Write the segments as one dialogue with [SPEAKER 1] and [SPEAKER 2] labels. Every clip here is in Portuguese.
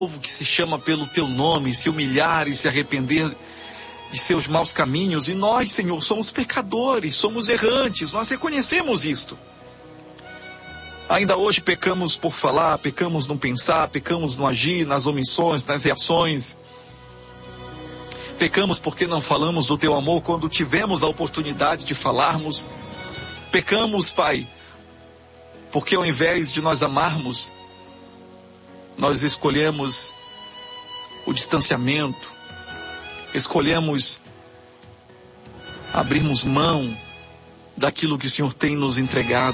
[SPEAKER 1] povo que se chama pelo teu nome, se humilhar e se arrepender de seus maus caminhos. E nós, Senhor, somos pecadores, somos errantes, nós reconhecemos isto. Ainda hoje pecamos por falar, pecamos no pensar, pecamos no agir, nas omissões, nas reações. Pecamos porque não falamos do teu amor quando tivemos a oportunidade de falarmos. Pecamos, Pai, porque ao invés de nós amarmos, nós escolhemos o distanciamento, escolhemos abrirmos mão daquilo que o Senhor tem nos entregado.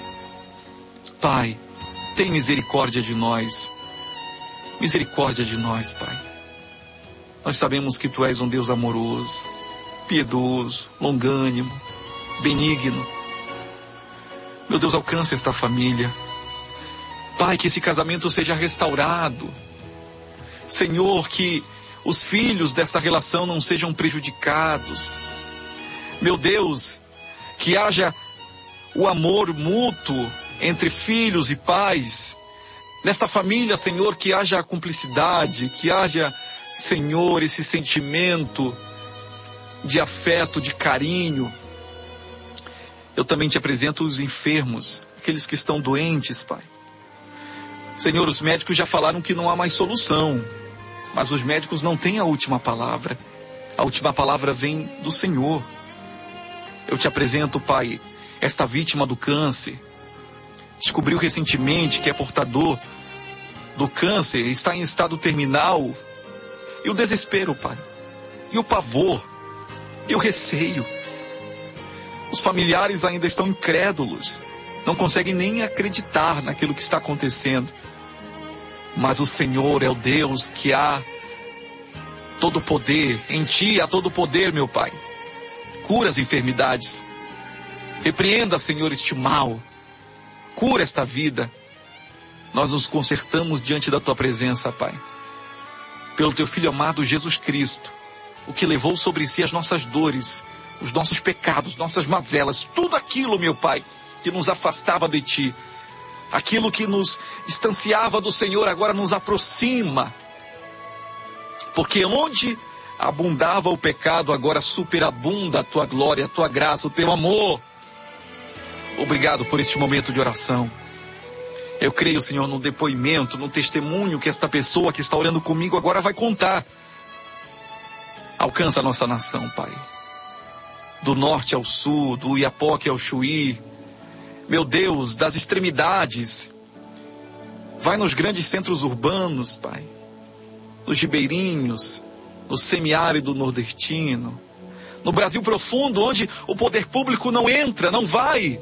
[SPEAKER 1] Pai, tem misericórdia de nós. Misericórdia de nós, Pai. Nós sabemos que Tu és um Deus amoroso, piedoso, longânimo, benigno. Meu Deus, alcança esta família. Pai, que esse casamento seja restaurado. Senhor, que os filhos desta relação não sejam prejudicados. Meu Deus, que haja o amor mútuo entre filhos e pais. Nesta família, Senhor, que haja a cumplicidade, que haja, Senhor, esse sentimento de afeto, de carinho. Eu também te apresento os enfermos, aqueles que estão doentes, Pai. Senhor, os médicos já falaram que não há mais solução, mas os médicos não têm a última palavra. A última palavra vem do Senhor. Eu te apresento, Pai, esta vítima do câncer. Descobriu recentemente que é portador do câncer, está em estado terminal. E o desespero, Pai, e o pavor, e o receio. Os familiares ainda estão incrédulos, não conseguem nem acreditar naquilo que está acontecendo. Mas o Senhor é o Deus que há todo o poder. Em Ti há todo o poder, meu Pai. Cura as enfermidades. Repreenda, Senhor, este mal. Cura esta vida. Nós nos consertamos diante da Tua presença, Pai. Pelo Teu Filho amado Jesus Cristo, o que levou sobre si as nossas dores, os nossos pecados, nossas mazelas, tudo aquilo, meu Pai, que nos afastava de Ti. Aquilo que nos distanciava do Senhor agora nos aproxima. Porque onde abundava o pecado, agora superabunda a Tua glória, a Tua graça, o Teu amor. Obrigado por este momento de oração. Eu creio, Senhor, no depoimento, no testemunho que esta pessoa que está orando comigo agora vai contar. Alcança a nossa nação, Pai. Do norte ao sul, do Iapoque ao Chuí. Meu Deus, das extremidades. Vai nos grandes centros urbanos, Pai. Nos ribeirinhos, no semiárido nordestino. No Brasil profundo, onde o poder público não entra, não vai.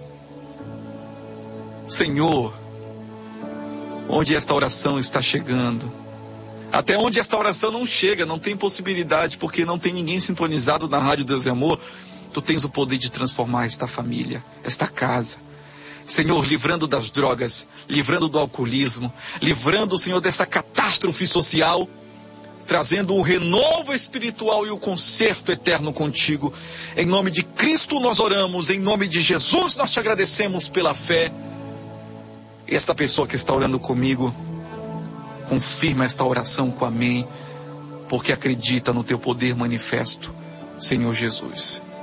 [SPEAKER 1] Senhor, onde esta oração está chegando. Até onde esta oração não chega, não tem possibilidade, porque não tem ninguém sintonizado na Rádio Deus e Amor. Tu tens o poder de transformar esta família, esta casa. Senhor, livrando das drogas, livrando do alcoolismo, livrando, Senhor, dessa catástrofe social, trazendo o renovo espiritual e o conserto eterno contigo. Em nome de Cristo nós oramos, em nome de Jesus nós te agradecemos pela fé. E esta pessoa que está orando comigo, confirma esta oração com amém, porque acredita no teu poder manifesto, Senhor Jesus.